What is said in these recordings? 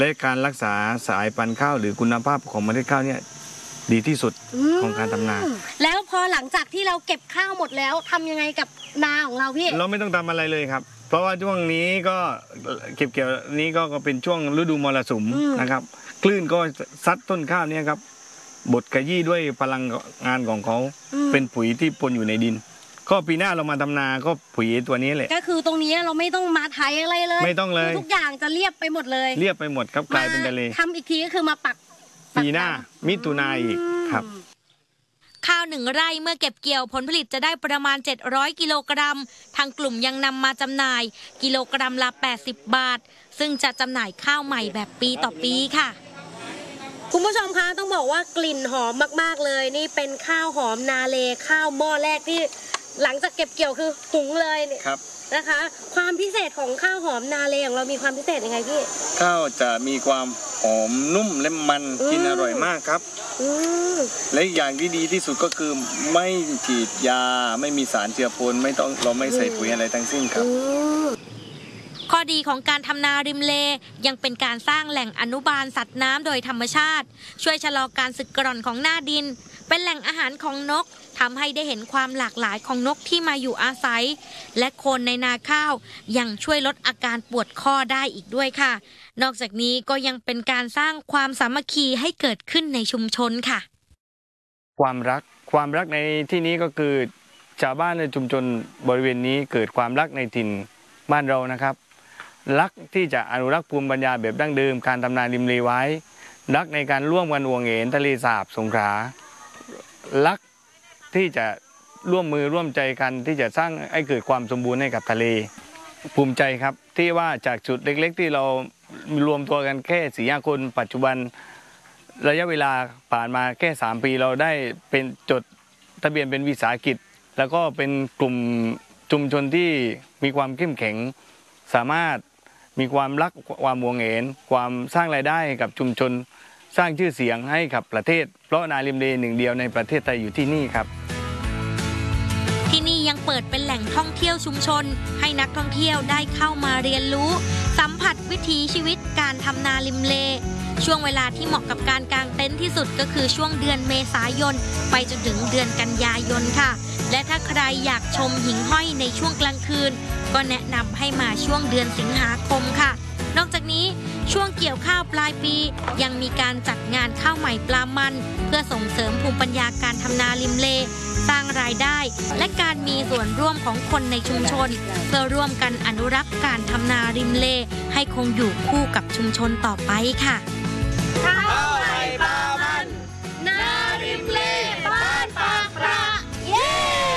และการรักษาสายพันธุ์ข้าวหรือคุณภาพของเมล็ดข้าวเนี่ยดีที่สุดของการทำนาแล้วพอหลังจากที่เราเก็บข้าวหมดแล้วทำยังไงกับนาของเราพี่เราไม่ต้องทำอะไรเลยครับเพราะว่าช่วงนี้ก็เก็บเกี่ยวนี้ก็เป็นช่วงฤดูมรสุมนะครับคลื่นก็ซัดต้นข้าวเนี่ยครับบดขยี้ด้วยพลังงานของเขาเป็นปุ๋ยที่ปนอยู่ในดินก็ปีหน้าเรามาทำนาก็ปุ๋ยตัวนี้แหละก็คือตรงนี้เราไม่ต้องมาไถอะไรเลยไม่ต้องเลยทุกอย่างจะเรียบไปหมดเลยเรียบไปหมดครับกลายเป็นทะเลทำอีกทีก็คือมาปักปีหน้ามิถุนายนอีกครับข้าว1 ไร่เมื่อเก็บเกี่ยวผลผลิตจะได้ประมาณ700 กิโลกรัมทางกลุ่มยังนำมาจำหน่ายกิโลกรัมละ80 บาทซึ่งจะจำหน่ายข้าวใหม่แบบปีต่อปีค่ะคุณผู้ชมคะต้องบอกว่ากลิ่นหอมมากๆเลยนี่เป็นข้าวหอมนาเลข้าวหม้อแรกที่หลังจากเก็บเกี่ยวคือหุงเลยครับนะคะความพิเศษของข้าวหอมนาเลของเรามีความพิเศษยังไงพี่ข้าวจะมีความหอมนุ่มและมันกินอร่อยมากครับและอย่างที่ดีที่สุดก็คือไม่ฉีดยาไม่มีสารเจือปนเราไม่ใส่ปุ๋ยอะไรทั้งสิ้นครับข้อดีของการทำนาริมเลยังเป็นการสร้างแหล่งอนุบาลสัตว์น้ำโดยธรรมชาติช่วยชะลอการสึกกร่อนของหน้าดินเป็นแหล่งอาหารของนกทำให้ได้เห็นความหลากหลายของนกที่มาอยู่อาศัยและโคนในนาข้าวยังช่วยลดอาการปวดข้อได้อีกด้วยค่ะนอกจากนี้ก็ยังเป็นการสร้างความสามัคคีให้เกิดขึ้นในชุมชนค่ะความรักในที่นี้ก็คือชาวบ้านในชุมชนบริเวณนี้เกิดความรักในถิ่นบ้านเรานะครับรักที่จะอนุรักษ์ภูมิปัญญาแบบดั้งเดิมการทำนาริมเลไว้รักในการร่วมกันห่วงเหนทะเลสาบสงขลารักที่จะร่วมมือร่วมใจกันที่จะสร้างให้เกิดความสมบูรณ์ให้กับทะเลภูมิใจครับที่ว่าจากจุดเล็กๆที่เรารวมตัวกันแค่4-5 คนปัจจุบันระยะเวลาผ่านมาแค่3 ปีเราได้เป็นจดทะเบียนเป็นวิสาหกิจแล้วก็เป็นกลุ่มชุมชนที่มีความเข้มแข็งสามารถมีความรักความห่วงเหนความสร้างรายได้ให้กับชุมชนสร้างชื่อเสียงให้กับประเทศเพราะนาริมเลหนึ่งเดียวในประเทศไทยอยู่ที่นี่ครับที่นี่ยังเปิดเป็นแหล่งท่องเที่ยวชุมชนให้นักท่องเที่ยวได้เข้ามาเรียนรู้สัมผัสวิถีชีวิตการทำนาริมเลช่วงเวลาที่เหมาะกับการกางเต็นท์ที่สุดก็คือช่วงเดือนเมษายนไปจนถึงเดือนกันยายนค่ะและถ้าใครอยากชมหิ่งห้อยในช่วงกลางคืนก็แนะนำให้มาช่วงเดือนสิงหาคมค่ะนอกจากนี้ช่วงเกี่ยวข้าวปลายปียังมีการจัดงานข้าวใหม่ปลามันเพื่อส่งเสริมภูมิปัญญาการทำนาริมเลสร้างรายได้และการมีส่วนร่วมของคนในชุมชนเพื่อร่วมกันอนุรักษ์การทำนาริมเลให้คงอยู่คู่กับชุมชนต่อไปค่ะข้าวใหม่ปลามันนาริมเลบ้านปากพระเย้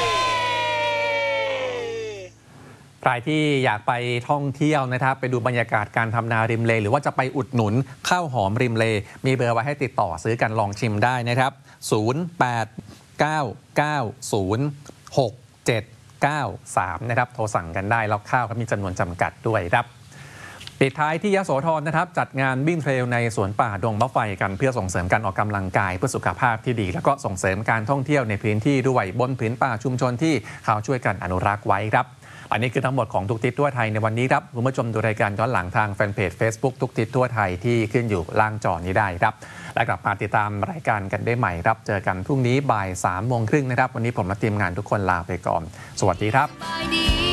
ใครที่อยากไปท่องเที่ยวนะครับไปดูบรรยากาศการทำนาริมเลหรือว่าจะไปอุดหนุนข้าวหอมริมเลมีเบอร์ไว้ให้ติดต่อซื้อกันลองชิมได้นะครับ0899067793นะครับโทรสั่งกันได้แล้วข้าวก็มีจำนวนจำกัดด้วยครับปิดท้ายที่ยโสธรนะครับจัดงานวิ่งเทรลในสวนป่าดงมะไฟกันเพื่อส่งเสริมการออกกำลังกายเพื่อสุขภาพที่ดีแล้วก็ส่งเสริมการท่องเที่ยวในพื้นที่ด้วยบนผืนป่าชุมชนที่เขาช่วยกันอนุรักษ์ไว้ครับอันนี้คือทั้งหมดของทุกทิศทั่วไทยในวันนี้ครับคุณผู้ชมดูรายการย้อนหลังทางแฟนเพจ Facebook ทุกทิศทั่วไทยที่ขึ้นอยู่ล่างจอนี้ได้ครับและกลับมาติดตามรายการกันได้ใหม่ครับเจอกันพรุ่งนี้บ่าย 3:30 นนะครับวันนี้ผมและทีมงานทุกคนลาไปก่อนสวัสดีครับ